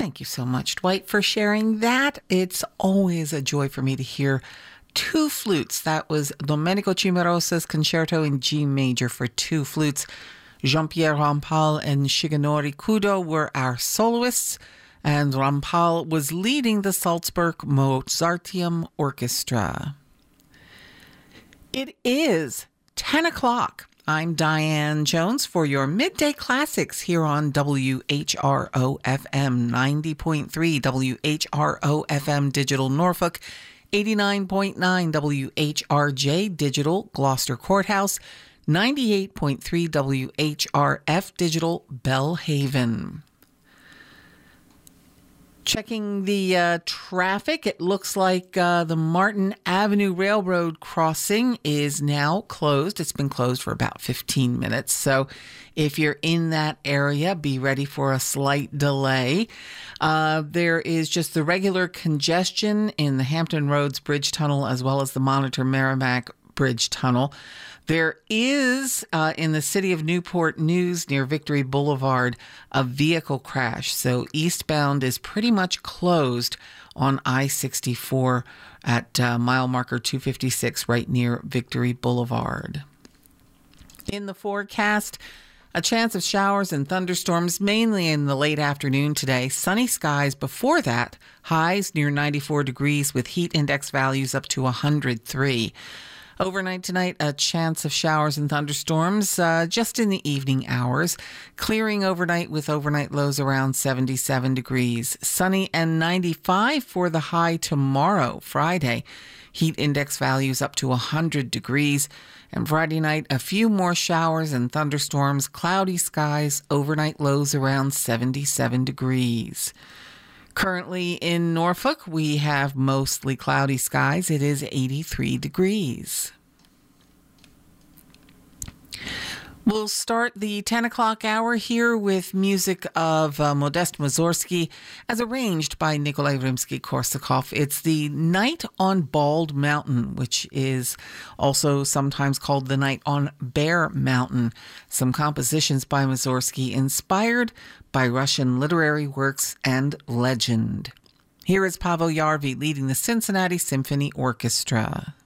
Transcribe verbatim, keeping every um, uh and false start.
Thank you so much, Dwight, for sharing that. It's always a joy for me to hear two flutes. That was Domenico Cimarosa's concerto in G major for two flutes. Jean-Pierre Rampal and Shigenori Kudo were our soloists, and Rampal was leading the Salzburg Mozarteum Orchestra. It is ten o'clock. I'm Diane Jones for your Midday Classics here on W H R O F M ninety point three, W H R O F M Digital Norfolk, eighty-nine point nine W H R J Digital Gloucester Courthouse, ninety-eight point three W H R F Digital Bellhaven. Checking the uh, traffic, it looks like uh, the Martin Avenue Railroad crossing is now closed. It's been closed for about fifteen minutes. So if you're in that area, be ready for a slight delay. Uh, there is just the regular congestion in the Hampton Roads Bridge Tunnel as well as the Monitor Merrimack Bridge Tunnel. There is, uh, in the city of Newport News near Victory Boulevard, a vehicle crash. So eastbound is pretty much closed on I sixty-four at uh, mile marker two fifty-six right near Victory Boulevard. In the forecast, a chance of showers and thunderstorms mainly in the late afternoon today. Sunny skies before that. Highs near ninety-four degrees with heat index values up to one hundred three. Overnight tonight, a chance of showers and thunderstorms uh, just in the evening hours. Clearing overnight with overnight lows around seventy-seven degrees. Sunny and ninety-five for the high tomorrow, Friday. Heat index values up to one hundred degrees. And Friday night, a few more showers and thunderstorms. Cloudy skies, overnight lows around seventy-seven degrees. Currently in Norfolk, we have mostly cloudy skies. It is eighty-three degrees. We'll start the ten o'clock hour here with music of uh, Modest Mussorgsky as arranged by Nikolai Rimsky-Korsakov. It's the Night on Bald Mountain, which is also sometimes called the Night on Bear Mountain. Some compositions by Mussorgsky inspired by Russian literary works and legend. Here is Pavel Yarvi leading the Cincinnati Symphony Orchestra.